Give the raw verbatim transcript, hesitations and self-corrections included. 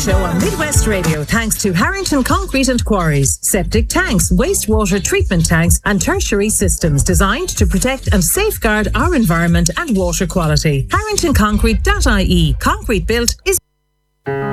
Show on Midwest Radio thanks to Harrington Concrete and Quarries. Septic tanks, wastewater treatment tanks and tertiary systems designed to protect and safeguard our environment and water quality. harrington concrete dot I E. Concrete built is